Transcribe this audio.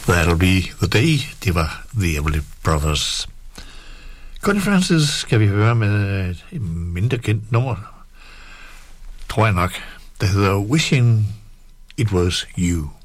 That'll Be The Day. Det var The Everly Brothers. Connie Francis skal vi høre med et mindre kendt nummer, tror jeg nok, der hedder Wishing It Was You.